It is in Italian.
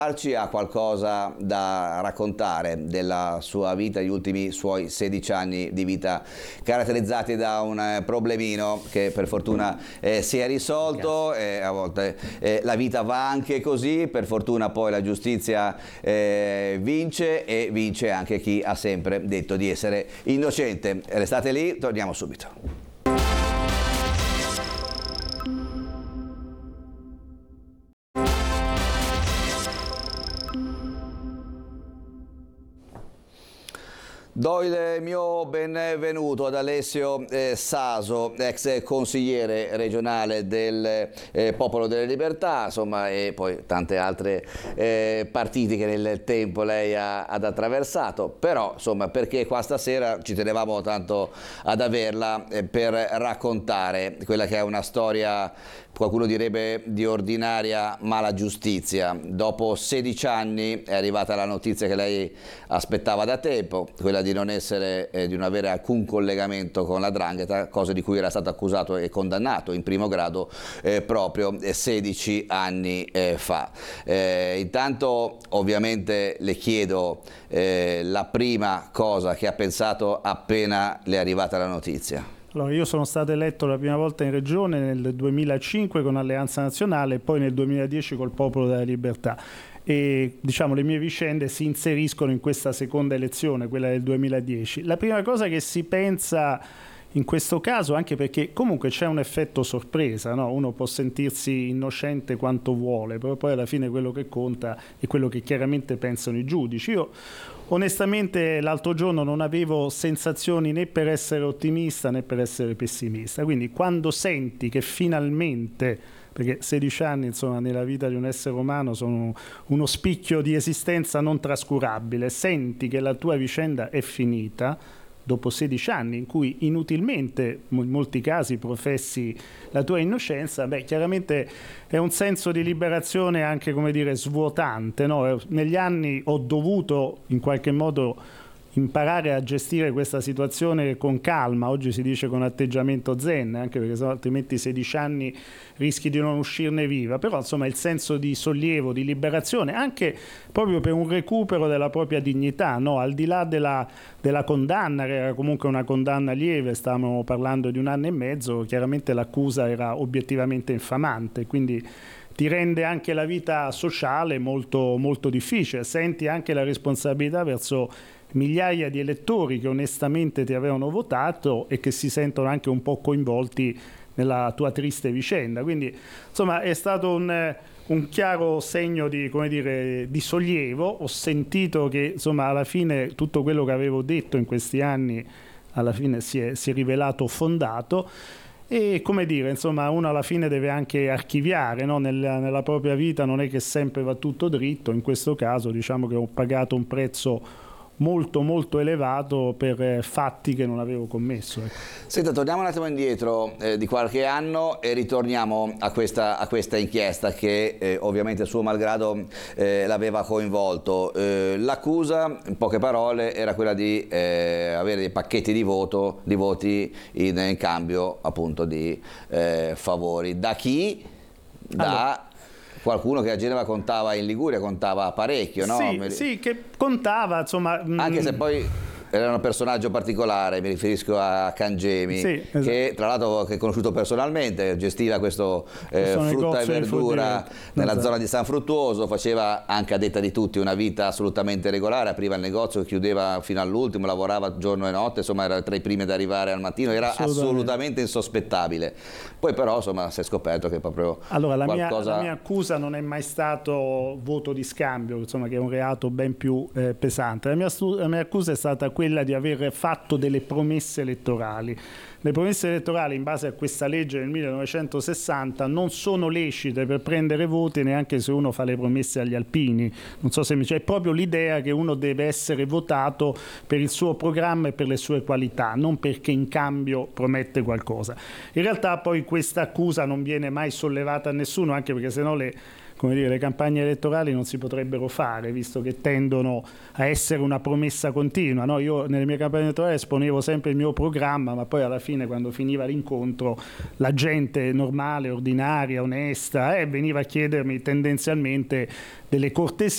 Ha qualcosa da raccontare della sua vita, gli ultimi suoi 16 anni di vita caratterizzati da un problemino che per fortuna si è risolto. A volte la vita va anche così, per fortuna poi la giustizia vince, e vince anche chi ha sempre detto di essere innocente. Restate lì, torniamo subito. Do il mio benvenuto ad Alessio Saso, ex consigliere regionale del Popolo delle Libertà, insomma, e poi tante altre partiti che nel tempo lei ha attraversato. Però, insomma, perché qua stasera ci tenevamo tanto ad averla per raccontare quella che è una storia, qualcuno direbbe di ordinaria mala giustizia. Dopo 16 anni è arrivata la notizia che lei aspettava da tempo, quella di non avere alcun collegamento con la 'ndrangheta, cosa di cui era stato accusato e condannato in primo grado proprio 16 anni fa. Intanto ovviamente le chiedo la prima cosa che ha pensato appena le è arrivata la notizia. Allora, io sono stato eletto la prima volta in regione nel 2005 con Alleanza Nazionale e poi nel 2010 col Popolo della Libertà. E diciamo le mie vicende si inseriscono in questa seconda elezione, quella del 2010. La prima cosa che si pensa in questo caso, anche perché comunque c'è un effetto sorpresa, no? Uno può sentirsi innocente quanto vuole, però poi alla fine quello che conta è quello che chiaramente pensano i giudici. Io onestamente l'altro giorno non avevo sensazioni né per essere ottimista né per essere pessimista, quindi quando senti che finalmente, perché 16 anni insomma nella vita di un essere umano sono uno spicchio di esistenza non trascurabile, senti che la tua vicenda è finita dopo 16 anni in cui inutilmente in molti casi professi la tua innocenza, beh, chiaramente è un senso di liberazione anche, come dire, svuotante, no? Negli anni ho dovuto in qualche modo imparare a gestire questa situazione con calma, oggi si dice con atteggiamento zen, anche perché sennò altrimenti 16 anni rischi di non uscirne viva, però insomma il senso di sollievo, di liberazione, anche proprio per un recupero della propria dignità, no? Al di là della condanna, che era comunque una condanna lieve, stavamo parlando di 1 anno e mezzo, chiaramente l'accusa era obiettivamente infamante, quindi ti rende anche la vita sociale molto, molto difficile, senti anche la responsabilità verso migliaia di elettori che onestamente ti avevano votato e che si sentono anche un po' coinvolti nella tua triste vicenda. Quindi insomma è stato un chiaro segno di, come dire, di sollievo. Ho sentito che insomma alla fine tutto quello che avevo detto in questi anni alla fine si è rivelato fondato. E come dire, insomma, uno alla fine deve anche archiviare, no? Nella propria vita non è che sempre va tutto dritto, in questo caso diciamo che ho pagato un prezzo molto molto elevato per fatti che non avevo commesso. Senta, torniamo un attimo indietro di qualche anno e ritorniamo a questa inchiesta che ovviamente suo malgrado l'aveva coinvolto. L'accusa, in poche parole, era quella di avere dei pacchetti di voti in cambio appunto di favori. Da chi? Da qualcuno che a Genova contava, in Liguria contava parecchio, no? Sì, che contava, insomma. Anche se poi era un personaggio particolare, mi riferisco a Cangemi, sì, esatto, che tra l'altro è conosciuto personalmente, gestiva questo frutta e verdura nella zona di San Fruttuoso, faceva anche a detta di tutti una vita assolutamente regolare, apriva il negozio, chiudeva fino all'ultimo, lavorava giorno e notte, insomma era tra i primi ad arrivare al mattino, era assolutamente insospettabile. Poi però insomma si è scoperto che proprio la mia accusa non è mai stato voto di scambio, insomma, che è un reato ben più pesante. La mia accusa è stata quella di aver fatto delle promesse elettorali. Le promesse elettorali in base a questa legge del 1960 non sono lecite per prendere voti neanche se uno fa le promesse agli alpini. Non so se c'è proprio l'idea che uno deve essere votato per il suo programma e per le sue qualità, non perché in cambio promette qualcosa. In realtà poi questa accusa non viene mai sollevata a nessuno, anche perché sennò le campagne elettorali non si potrebbero fare, visto che tendono a essere una promessa continua, no? Io nelle mie campagne elettorali esponevo sempre il mio programma, ma poi alla fine, quando finiva l'incontro, la gente normale, ordinaria, onesta, veniva a chiedermi tendenzialmente delle cortesie